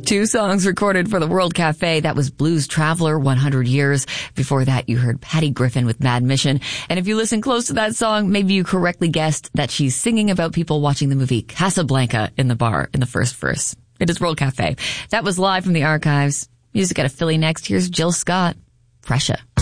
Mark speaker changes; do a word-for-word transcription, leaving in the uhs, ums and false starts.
Speaker 1: Two songs recorded for the World Cafe. That was Blues Traveler, one hundred years. Before that, you heard Patty Griffin with Mad Mission. And if you listen close to that song, maybe you correctly guessed that she's singing about people watching the movie Casablanca in the bar in the first verse. It is World Cafe. That was live from the archives. Music out of Philly next. Here's Jill Scott. Pressure.